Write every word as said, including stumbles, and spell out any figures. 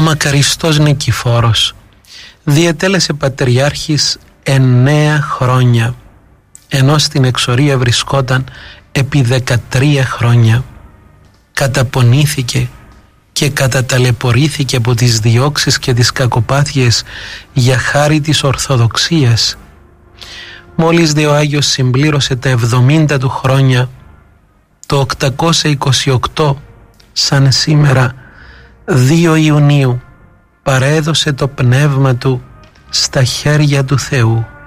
μακαριστός Νικηφόρος διετέλεσε πατριάρχης εννέα χρόνια, ενώ στην εξορία βρισκόταν επί δεκατρία χρόνια. Καταπονήθηκε και καταταλαιπωρήθηκε από τις διώξεις και τις κακοπάθειες για χάρη της Ορθοδοξίας. Μόλις δε ο Άγιος συμπλήρωσε τα εβδομήντα του χρόνια, το οκτακόσια είκοσι οκτώ, σαν σήμερα δύο Ιουνίου, παρέδωσε το πνεύμα του στα χέρια του Θεού.